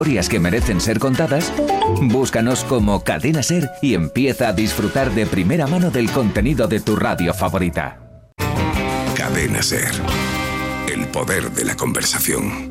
Historias que merecen ser contadas. Búscanos como Cadena SER y empieza a disfrutar de primera mano del contenido de tu radio favorita. Cadena SER. El poder de la conversación.